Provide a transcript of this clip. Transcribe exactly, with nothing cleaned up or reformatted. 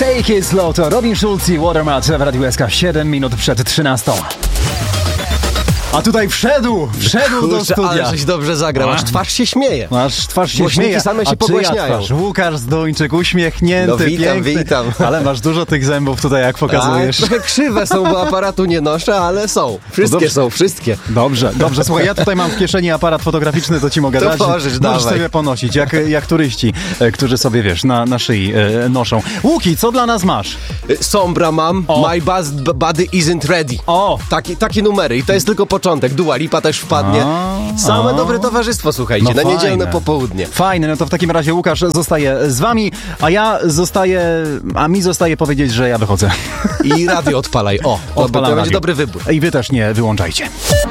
Take It Slow to Robin Schulz i Watermat w Radiu S K siedem minut przed trzynastą. A tutaj wszedł, wszedł Kurczę, do studia. ale żeś dobrze zagrał, aż twarz się śmieje. Aż twarz się Głośniki śmieje. same się A pogłaśniają. twarz? Łukasz Zduńczyk, uśmiechnięty, No witam, piękny. witam. Ale masz dużo tych zębów tutaj, jak pokazujesz. Tak, trochę krzywe są, bo aparatu nie noszę, ale są. Wszystkie dobrze. są, wszystkie. Dobrze, dobrze. Słuchaj, ja tutaj mam w kieszeni aparat fotograficzny, to ci mogę To dać. możesz, Możesz dawaj. sobie ponosić, jak, jak turyści, e, którzy sobie, wiesz, na, na szyi e, noszą. Łuki, co dla nas masz? Sombra mam, O. My buzz, Body Isn't Ready. O! Taki, takie numery i to jest tylko początek. Dua Lipa też wpadnie. A, Same a. dobre towarzystwo, słuchajcie, No na fajne. niedzielne popołudnie. Fajne, no to w takim razie Łukasz zostaje z wami, a ja zostaję, a mi zostaje powiedzieć, że ja wychodzę. I radio odpalaj. O, to, to Odpalam będzie radio. dobry wybór. I wy też nie wyłączajcie.